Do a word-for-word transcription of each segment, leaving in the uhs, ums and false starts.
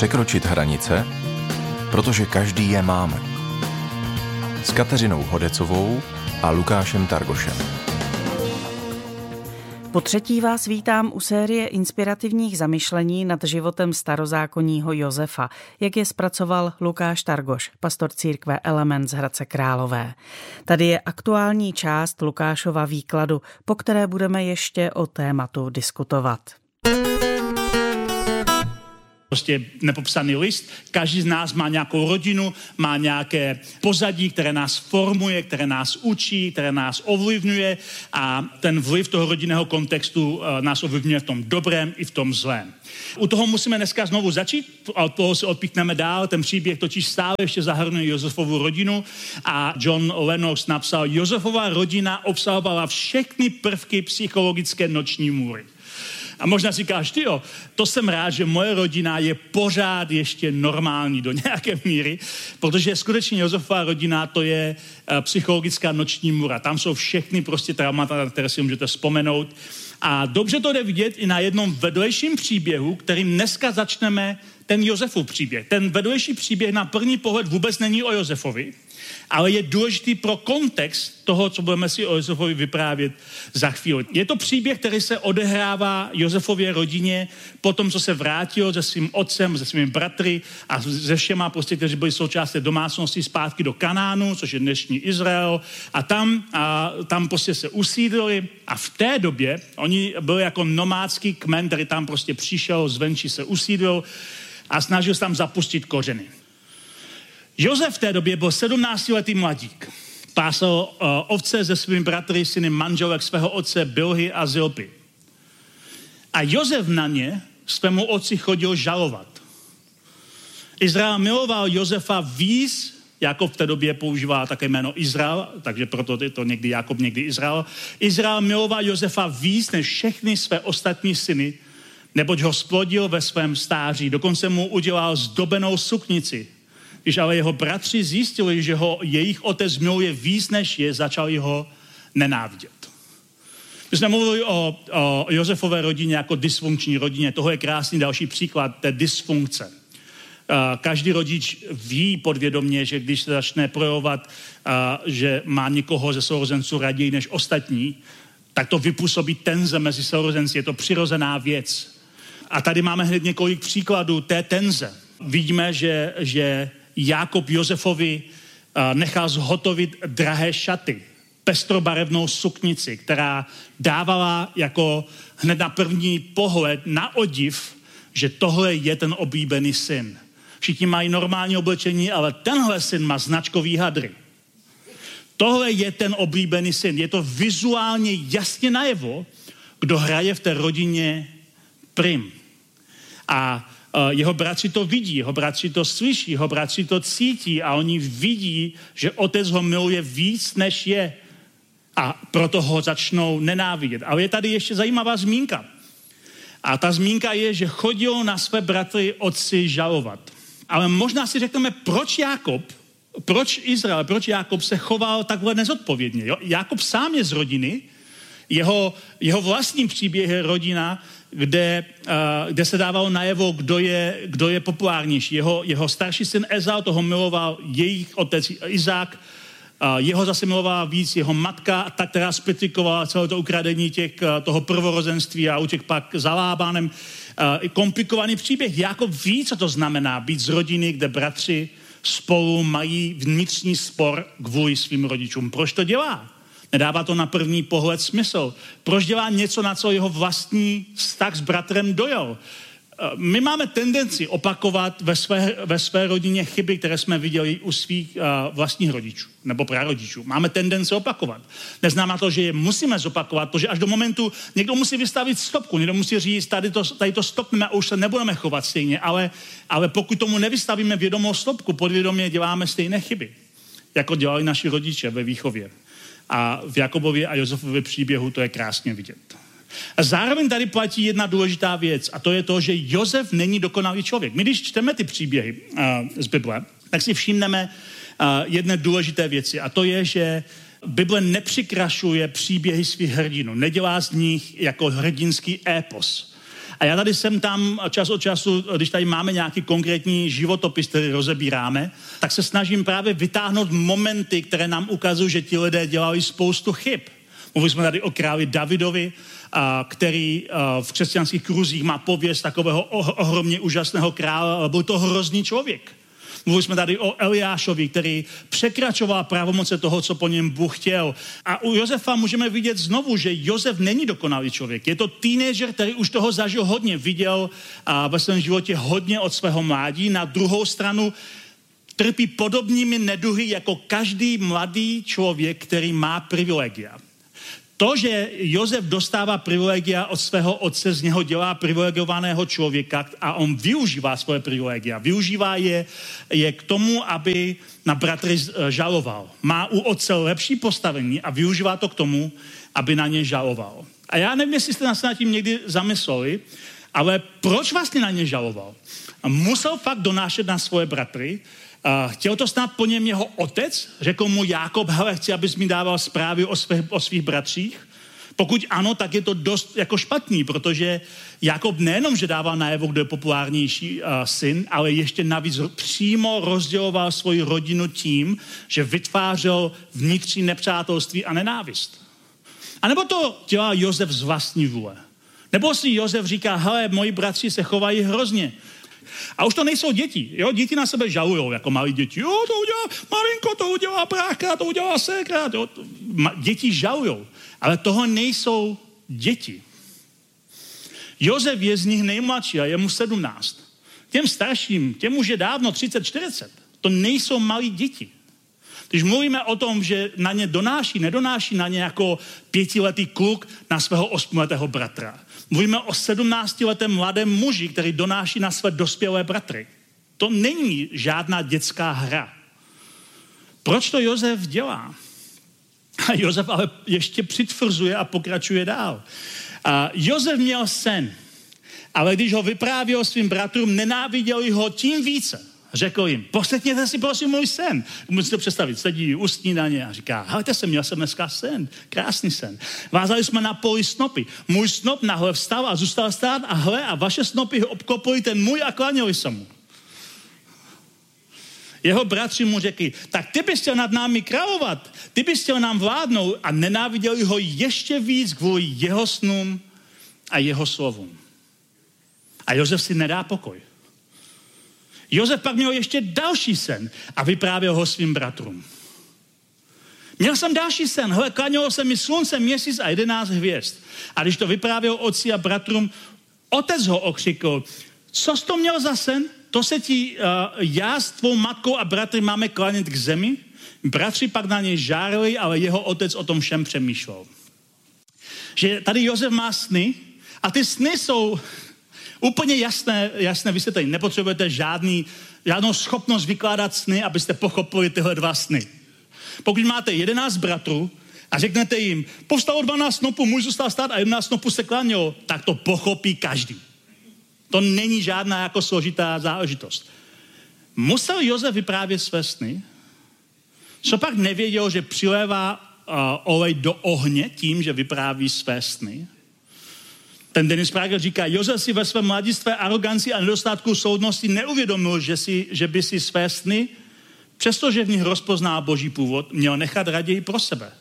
Překročit hranice, protože každý je máme. S Kateřinou Hodecovou a Lukášem Targošem. Po třetí vás vítám u série inspirativních zamyšlení nad životem starozákonního Josefa, jak je zpracoval Lukáš Targoš, pastor církve Element z Hradce Králové. Tady je aktuální část Lukášova výkladu, po které budeme ještě o tématu diskutovat. Prostě nepopsaný list. Každý z nás má nějakou rodinu, má nějaké pozadí, které nás formuje, které nás učí, které nás ovlivňuje a ten vliv toho rodinného kontextu nás ovlivňuje v tom dobrém i v tom zlém. U toho musíme dneska znovu začít, a od toho se odpíchneme dál. Ten příběh totiž stále ještě zahrnuje Josefovu rodinu a John Lennox napsal, Josefova rodina obsahovala všechny prvky psychologické noční můry. A možná si říkáš, tyjo, to jsem rád, že moje rodina je pořád ještě normální do nějaké míry, protože skutečně Josefova rodina to je psychologická noční můra. Tam jsou všechny prostě traumata, které si můžete vzpomenout. A dobře to jde vidět i na jednom vedlejším příběhu, kterým dneska začneme ten Josefův příběh. Ten vedlejší příběh na první pohled vůbec není o Josefovi, ale je důležitý pro kontext toho, co budeme si o Josefovi vyprávět za chvíli. Je to příběh, který se odehrává Josefově rodině po tom, co se vrátil se svým otcem, se svými bratry a se všema, prostě, kteří byli součástí domácnosti zpátky do Kanánu, což je dnešní Izrael. A tam, a tam prostě se usídlili a v té době oni byli jako nomádský kmen, který tam prostě přišel, zvenčí se usídlil a snažil se tam zapustit kořeny. Josef v té době byl sedmnáctiletý mladík. Pásal uh, ovce se svými bratry, syny manželek svého otce Bilhy a Zilpy. A Josef na ně svému otci chodil žalovat. Izrael miloval Josefa víc, Jakob v té době používá také jméno Izrael, takže proto je to někdy Jakob, někdy Izrael. Izrael miloval Josefa víc než všechny své ostatní syny, neboť ho splodil ve svém stáří. Dokonce mu udělal zdobenou suknici. Když ale jeho bratři zjistili, že ho jejich otec miluje víc než je, začali ho nenávidět. My jsme mluvili o, o Josefové rodině jako dysfunkční rodině. Toho je krásný další příklad té dysfunkce. Každý rodič ví podvědomě, že když se začne projevovat, že má někoho ze sourozenců raději než ostatní, tak to vypůsobí tenze mezi sourozenci. Je to přirozená věc. A tady máme hned několik příkladů té tenze. Vidíme, že, že Jákob Josefovi nechal zhotovit drahé šaty, pestrobarevnou suknici, která dávala jako hned na první pohled na odiv, že tohle je ten oblíbený syn. Všichni mají normální oblečení, ale tenhle syn má značkový hadry. Tohle je ten oblíbený syn. Je to vizuálně jasně najevo, kdo hraje v té rodině prim. A jeho bratři to vidí, jeho bratři to slyší, jeho bratři to cítí a oni vidí, že otec ho miluje víc, než je. A proto ho začnou nenávidět. Ale je tady ještě zajímavá zmínka. A ta zmínka je, že chodil na své bratry otci žalovat. Ale možná si řekneme, proč Jákob, proč Izrael, proč Jákob se choval takhle nezodpovědně. Jo? Jákob sám je z rodiny, jeho, jeho vlastní příběh je rodina, kde, uh, kde se dávalo najevo, kdo je, kdo je populárnější. Jeho, jeho starší syn Ezau, toho miloval jejich otec Izák, uh, jeho zase milovala víc jeho matka, ta, která spetikovala celé to ukradení těch, uh, toho prvorozenství a utěk pak za Lábanem. Uh, komplikovaný příběh. Jákob ví, co to znamená být z rodiny, kde bratři spolu mají vnitřní spor kvůli svým rodičům. Proč to dělá? Nedává to na první pohled smysl. Proč dělá něco, na co jeho vlastní vztah s bratrem dojel? My máme tendenci opakovat ve své, ve své rodině chyby, které jsme viděli u svých uh, vlastních rodičů nebo prarodičů. Máme tendenci opakovat. Neznamená to, že je musíme zopakovat, protože až do momentu někdo musí vystavit stopku, někdo musí říct, tady to, tady to stopneme a už se nebudeme chovat stejně, ale, ale pokud tomu nevystavíme vědomou stopku, podvědomě děláme stejné chyby, jako dělali naši rodiče ve výchově. A v Jakobově a Josefově příběhu to je krásně vidět. A zároveň tady platí jedna důležitá věc a to je to, že Josef není dokonalý člověk. My když čteme ty příběhy uh, z Bible, tak si všimneme uh, jedné důležité věci a to je, že Bible nepřikrašuje příběhy svých hrdinů, nedělá z nich jako hrdinský épos. A já tady jsem tam čas od času, když tady máme nějaký konkrétní životopis, který rozebíráme, tak se snažím právě vytáhnout momenty, které nám ukazují, že ti lidé dělali spoustu chyb. Mluvili jsme tady o králi Davidovi, který v křesťanských kruzích má pověst takového ohromně úžasného krále, ale byl to hrozný člověk. Mluvili jsme tady o Eliášovi, který překračoval pravomoce toho, co po něm Bůh chtěl. A u Josefa můžeme vidět znovu, že Josef není dokonalý člověk. Je to teenager, který už toho zažil hodně, viděl ve svém životě hodně od svého mládí. Na druhou stranu trpí podobnými neduhy jako každý mladý člověk, který má privilegia. To, že Josef dostává privilegia od svého otce, z něho dělá privilegovaného člověka a on využívá svoje privilegia. Využívá je, je k tomu, aby na bratry žaloval. Má u otce lepší postavení a využívá to k tomu, aby na ně žaloval. A já nevím, jestli jste nás nad tím někdy zamysleli, ale proč vlastně na ně žaloval? Musel fakt donášet na svoje bratry. Uh, chtěl to snad po něm jeho otec? Řekl mu Jákob, hele, chci, abys mi dával zprávy o, svých, o svých bratřích? Pokud ano, tak je to dost jako špatný, protože Jákob nejenom, že dával najevo, kdo je populárnější uh, syn, ale ještě navíc přímo rozděloval svoji rodinu tím, že vytvářel vnitřní nepřátelství a nenávist. A nebo to dělá Josef z vlastní vůle? Nebo si Josef říká, hele, moji bratři se chovají hrozně. A už to nejsou děti, jo? Děti na sebe žalujou, jako malí děti. Jo, to udělá malinko, to udělá brácha, to udělá ségra. Jo? Děti žalujou, ale toho nejsou děti. Josef je z nich nejmladší a je mu sedmnáct. Těm starším, těm už je dávno třicet čtyřicet. To nejsou malí děti. Když mluvíme o tom, že na ně donáší, nedonáší na ně jako pětiletý kluk na svého osmiletého bratra. Mluvíme o sedmnáctiletém mladém muži, který donáší na své dospělé bratry. To není žádná dětská hra. Proč to Josef dělá? A Josef ale ještě přitvrzuje a pokračuje dál. A Josef měl sen, ale když ho vyprávěl svým bratrům, nenáviděli ho tím více. Řekl jim, poslechněte si prosím můj sen. Můžete představit, sedí u snídaně a říká, hejte se, měl jsem dneska sen, krásný sen. Vázali jsme na poli snopy. Můj snop nahle vstal a zůstal stát a hle a vaše snopy obklopili ten můj a klaněli se mu. Jeho bratři mu řekli, tak ty bys chtěl nad námi královat, ty bys chtěl nám vládnout a nenáviděli ho ještě víc kvůli jeho snům a jeho slovům. A Josef si nedá pokoj. Josef pak měl ještě další sen a vyprávěl ho svým bratrům. Měl jsem další sen, hele, klanělo se mi slunce, měsíc a jedenáct hvězd. A když to vyprávěl otci a bratrům, otec ho okřikl, co jsi to měl za sen? To se ti uh, já s tvou matkou a bratry máme klanět k zemi? Bratři pak na něj žárili, ale jeho otec o tom všem přemýšlel. Že tady Josef má sny a ty sny jsou úplně jasné, jasné vysvětlení. Nepotřebujete žádný, žádnou schopnost vykládat sny, abyste pochopili tyhle dva sny. Pokud máte jedenáct bratrů a řeknete jim, povstalo dvanáct snopů, můj zůstal stát a jedenáct snopů se klanělo, tak to pochopí každý. To není žádná jako složitá záležitost. Musel Josef vyprávět své sny? Co pak nevěděl, že přilévá uh, olej do ohně tím, že vypráví své sny? Ten Dennis Prager říká, Josef si ve svém mladistvé aroganci a nedostatku soudnosti neuvědomil, že, si, že by si své sny, přestože v nich rozpozná boží původ, měl nechat raději pro sebe.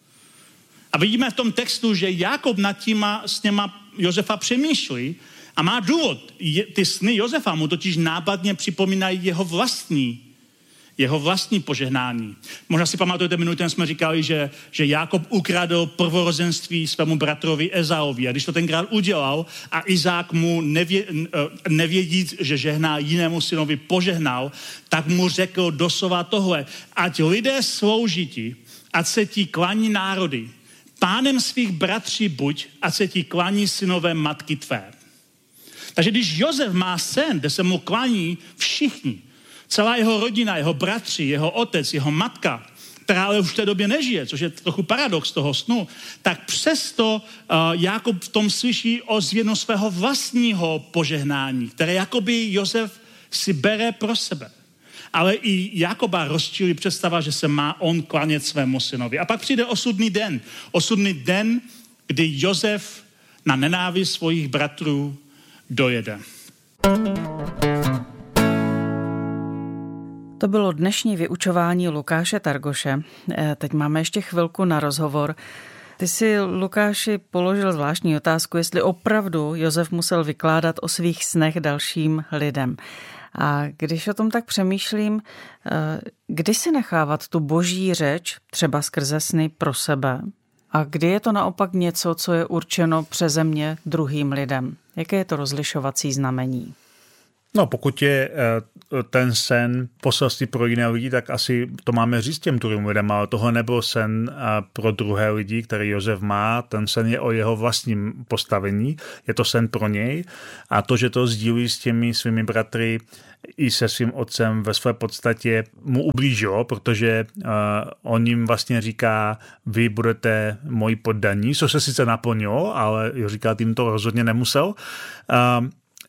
A vidíme v tom textu, že Jákob nad těma sněma Josefa přemýšlí a má důvod. Je, ty sny Josefa mu totiž nápadně připomínají jeho vlastní jeho vlastní požehnání. Možná si pamatujete, minulý den jsme říkali, že, že Jákob ukradl prvorozenství svému bratrovi Ezaovi. A když to tenkrát udělal a Izák mu nevě, nevědí, že žehná jinému synovi požehnal, tak mu řekl doslova tohle. Ať lidé slouží ti, ať se ti klaní národy. Pánem svých bratří buď, ať se ti klaní synové matky tvé. Takže když Josef má sen, kde se mu klaní všichni, celá jeho rodina, jeho bratři, jeho otec, jeho matka, která ale už v té době nežije, což je trochu paradox toho snu, tak přesto uh, Jákob v tom slyší ozvěnu svého vlastního požehnání, které jakoby Josef si bere pro sebe. Ale i Jákoba rozčílí představa, že se má on klanět svému synovi. A pak přijde osudný den. Osudný den, kdy Josef na nenávist svých bratrů dojede. To bylo dnešní vyučování Lukáše Targoše. Teď máme ještě chvilku na rozhovor. Ty si, Lukáši, položil zvláštní otázku, jestli opravdu Josef musel vykládat o svých snech dalším lidem. A když o tom tak přemýšlím, kdy si nechávat tu boží řeč, třeba skrze sny, pro sebe? A kdy je to naopak něco, co je určeno přeze mě druhým lidem? Jaké je to rozlišovací znamení? No, pokud je ten sen poselství pro jiné lidi, tak asi to máme říct těm druhým lidem, ale tohle nebyl sen pro druhé lidi, který Josef má. Ten sen je o jeho vlastním postavení, je to sen pro něj a to, že to sdílí s těmi svými bratry i se svým otcem ve své podstatě mu ublížilo, protože uh, on jim vlastně říká, vy budete moji poddaní, což se sice naplnilo, ale říká, tím to rozhodně nemusel. Uh,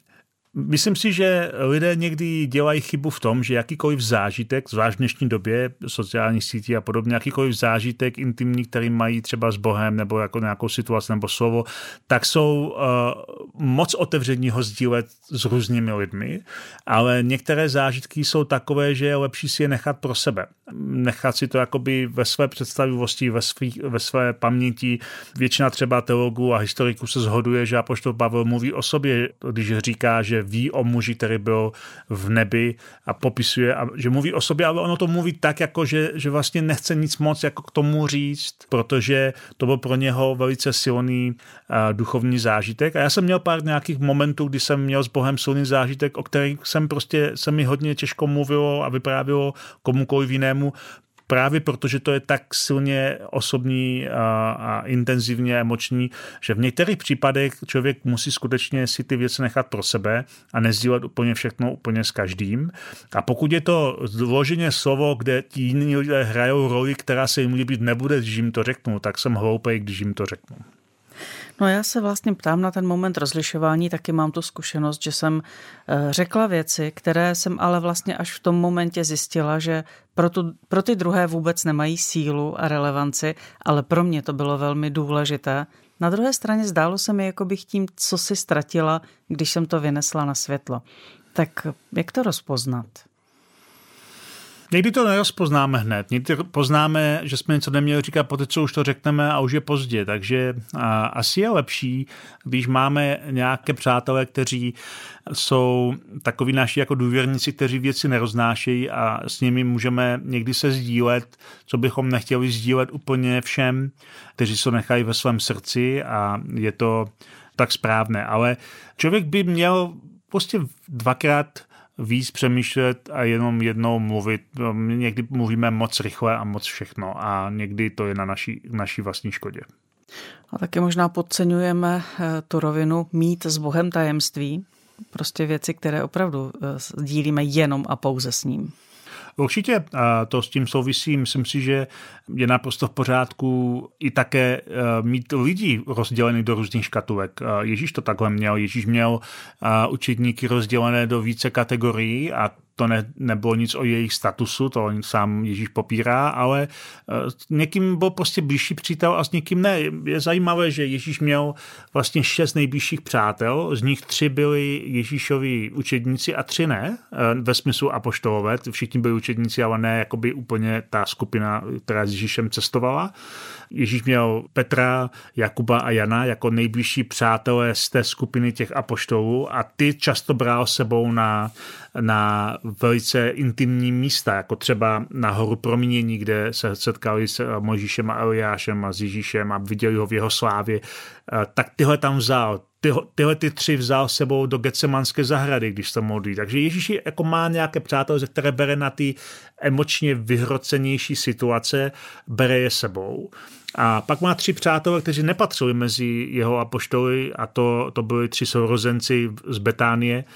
Myslím si, že lidé někdy dělají chybu v tom, že jakýkoliv zážitek, zvlášť v dnešní době sociálních sítí a podobně, jakýkoliv zážitek intimní, který mají třeba s Bohem nebo jako nějakou situaci nebo slovo, tak jsou uh, moc otevření ho sdílet s různými lidmi, ale některé zážitky jsou takové, že je lepší si je nechat pro sebe. Nechat si to jakoby ve své představivosti, ve, svý, ve své paměti. Většina třeba teologů a historiků se shoduje, že apoštol Pavel mluví o sobě, když říká, že ví o muži, který byl v nebi a popisuje, a že mluví o sobě, ale ono to mluví tak, jako že, že vlastně nechce nic moc jako k tomu říct, protože to byl pro něho velice silný uh, duchovní zážitek. A já jsem měl pár nějakých momentů, kdy jsem měl s Bohem silný zážitek, o kterých jsem prostě, se mi hodně těžko mluvilo a vyprávělo komukoliv jinému, právě protože to je tak silně osobní a, a intenzivně emoční, že v některých případech člověk musí skutečně si ty věci nechat pro sebe a nezdílet úplně všechno úplně s každým. A pokud je to vloženě slovo, kde ti jiní lidé hrajou roli, která se jim líbit nebude, když jim to řeknu, tak jsem hloupej, když jim to řeknu. No já se vlastně ptám na ten moment rozlišování, taky mám tu zkušenost, že jsem řekla věci, které jsem ale vlastně až v tom momentě zjistila, že pro, tu, pro ty druhé vůbec nemají sílu a relevanci, ale pro mě to bylo velmi důležité. Na druhé straně zdálo se mi, jako bych tím, co si ztratila, když jsem to vynesla na světlo. Tak jak to rozpoznat? Někdy to nerozpoznáme hned. Někdy poznáme, že jsme něco neměli říkat, poté co už to řekneme a už je pozdě. Takže a, asi je lepší, když máme nějaké přátelé, kteří jsou takoví naši jako důvěrníci, kteří věci neroznášejí a s nimi můžeme někdy se sdílet, co bychom nechtěli sdílet úplně všem, kteří se nechají ve svém srdci a je to tak správné. Ale člověk by měl prostě dvakrát víc přemýšlet a jenom jednou mluvit. Někdy mluvíme moc rychle a moc všechno a někdy to je na naší, naší vlastní škodě. A taky možná podceňujeme tu rovinu mít s Bohem tajemství. Prostě věci, které opravdu sdílíme jenom a pouze s ním. Určitě to s tím souvisí. Myslím si, že je naprosto v pořádku i také mít lidi rozdělený do různých škatulek. Ježíš to takhle měl. Ježíš měl učedníky rozdělené do více kategorií a to ne, nebylo nic o jejich statusu, to sám Ježíš popírá, ale někým byl prostě blížší přítel a s někým ne. Je zajímavé, že Ježíš měl vlastně šest nejbližších přátel, z nich tři byli Ježíšovi učedníci a tři ne, ve smyslu apoštolové, všichni byli učedníci, ale ne jakoby úplně ta skupina, která s Ježíšem cestovala. Ježíš měl Petra, Jakuba a Jana jako nejbližší přátelé z té skupiny těch apoštolů a ty často bral sebou na, na velice intimní místa, jako třeba na horu Proměnění, kde se setkali s Mojžíšem a Eliášem a s Ježíšem a viděli ho v jeho slávě, tak tyhle tam vzal. Ty, tyhle ty tři vzal sebou do Getsemanské zahrady, když se modlí. Takže Ježíš jako má nějaké přátelé, ze které bere na ty emočně vyhrocenější situace, bere je sebou. A pak má tři přátelé, kteří nepatřili mezi jeho apoštoly a to, to byli tři sourozenci z Betánie,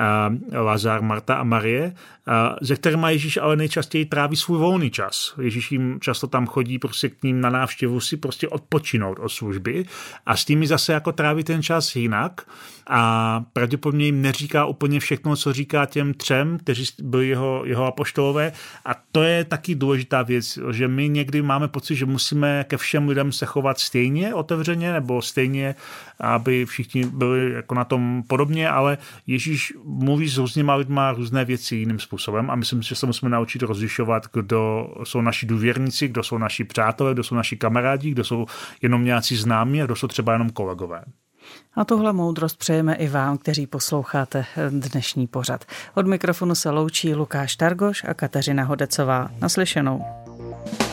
Lazar, Marta a Marie, a ze kterými Ježíš ale nejčastěji tráví svůj volný čas. Ježíš jim často tam chodí prostě k ním na návštěvu si prostě odpočinout od služby a s nimi zase jako tráví ten čas jinak a pravděpodobně jim neříká úplně všechno, co říká těm třem, kteří byli jeho, jeho apoštolové. A to je taky důležitá věc, že my někdy máme pocit, že musíme ke všem lidem se chovat stejně otevřeně nebo stejně, aby všichni byli jako na tom podobně, ale Ježíš mluví s různýma lidma různé věci jiným způsobem a myslím, že se musíme naučit rozlišovat, kdo jsou naši důvěrníci, kdo jsou naši přátelé, kdo jsou naši kamarádi, kdo jsou jenom nějací známí a kdo jsou třeba jenom kolegové. A tuhle moudrost přejeme i vám, kteří posloucháte dnešní pořad. Od mikrofonu se loučí Lukáš Targoš a Kateřina Hodecová. Naslyšenou.